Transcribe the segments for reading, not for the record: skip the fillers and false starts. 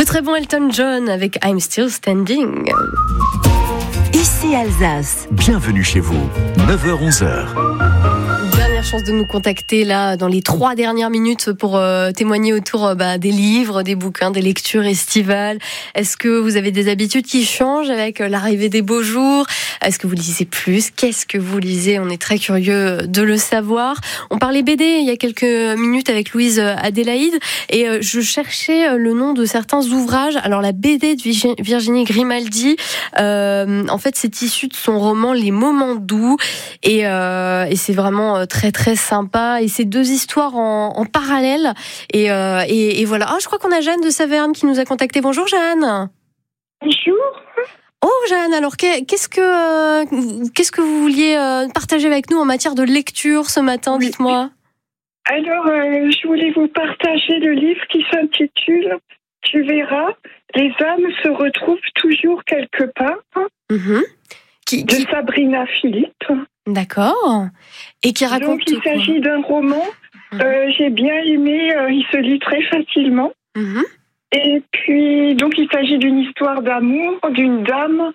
Le très bon Elton John avec I'm Still Standing. Ici Alsace. Bienvenue chez vous, 9h-11h. Dernière chance de nous contacter là dans les 3 dernières minutes pour témoigner autour des livres, des bouquins, des lectures estivales. Est-ce que vous avez des habitudes qui changent avec l'arrivée des beaux jours? Est-ce que vous lisez plus? Qu'est-ce que vous lisez? On est très curieux de le savoir. On parlait BD il y a quelques minutes avec Louise Adélaïde et je cherchais le nom de certains ouvrages. Alors la BD de Virginie Grimaldi, en fait c'est issu de son roman Les Moments doux et c'est vraiment très très sympa et c'est 2 histoires en parallèle et voilà. Je crois qu'on a Jeanne de Saverne qui nous a contacté. Bonjour Jeanne. Bonjour. Oh Jeanne, alors qu'est-ce que vous vouliez partager avec nous en matière de lecture ce matin? Oui. Dites-moi. Alors, je voulais vous partager le livre qui s'intitule « Tu verras, les âmes se retrouvent toujours quelque part » de Sabrina Philippe. D'accord. Et qui raconte Donc, il s'agit d'un roman. J'ai bien aimé, il se lit très facilement. Et puis, donc, il s'agit d'une histoire d'amour, d'une dame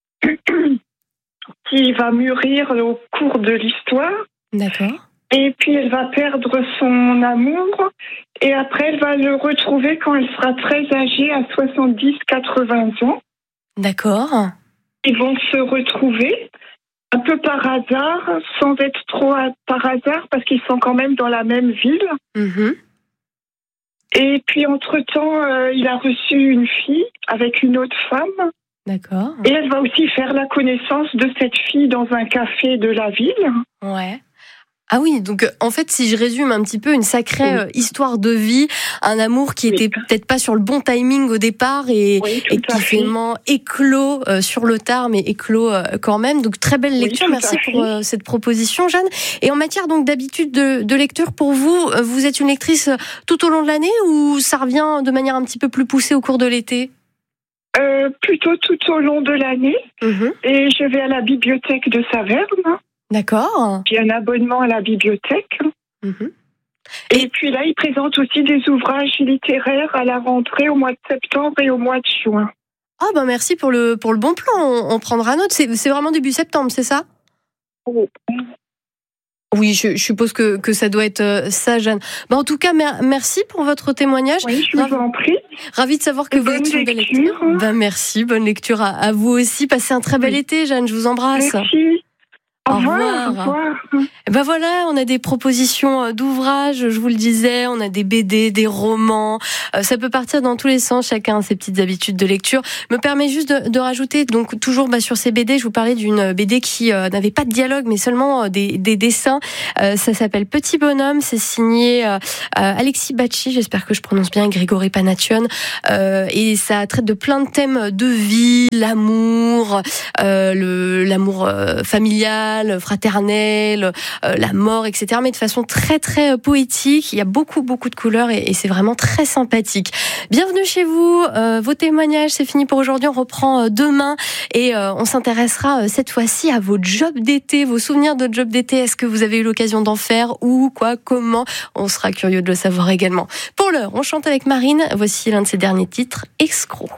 qui va mûrir au cours de l'histoire. D'accord. Et puis, elle va perdre son amour. Et après, elle va le retrouver quand elle sera très âgée, à 70-80 ans. D'accord. Ils vont se retrouver un peu par hasard, sans être trop par hasard, parce qu'ils sont quand même dans la même ville. Et puis, entre-temps, il a reçu une fille avec une autre femme. D'accord. Et elle va aussi faire la connaissance de cette fille dans un café de la ville. Ouais. Ah oui, donc en fait, si je résume un petit peu, une sacrée histoire de vie, un amour qui était peut-être pas sur le bon timing au départ et qui finalement éclot sur le tard, mais éclot quand même. Donc très belle lecture, merci pour cette proposition, Jeanne. Et en matière donc d'habitude de lecture, pour vous, vous êtes une lectrice tout au long de l'année ou ça revient de manière un petit peu plus poussée au cours de l'été? Plutôt tout au long de l'année. Et je vais à la bibliothèque de Saverne. D'accord. J'ai un abonnement à la bibliothèque. Et puis là, il présente aussi des ouvrages littéraires à la rentrée au mois de septembre et au mois de juin. Ah merci pour le bon plan, on prendra note. C'est vraiment début septembre, c'est ça? Oui, je suppose que ça doit être ça, Jeanne. En tout cas, merci pour votre témoignage. Oui, je vous en prie. Ravie de savoir que vous êtes une belle lecture. Merci, bonne lecture à vous aussi. Passez un très bel été, Jeanne, je vous embrasse. Merci. Au revoir. Voilà, on a des propositions d'ouvrages, je vous le disais, on a des BD, des romans, ça peut partir dans tous les sens, chacun a ses petites habitudes de lecture. Me permet juste de rajouter, donc toujours sur ces BD, je vous parlais d'une BD qui n'avait pas de dialogue, mais seulement des dessins. Ça s'appelle Petit Bonhomme, c'est signé Alexis Bacci, j'espère que je prononce bien, Grégory Panation, et ça traite de plein de thèmes de vie, l'amour, l'amour familial, fraternel, la mort, etc. Mais de façon très très poétique. Il y a beaucoup de couleurs et c'est vraiment très sympathique. Bienvenue chez vous. Vos témoignages, c'est fini pour aujourd'hui. On reprend demain et on s'intéressera cette fois-ci à vos jobs d'été, vos souvenirs de jobs d'été. Est-ce que vous avez eu l'occasion d'en faire? Où, quoi, comment? On sera curieux de le savoir également. Pour l'heure, on chante avec Marine. Voici l'un de ses derniers titres, Escroc.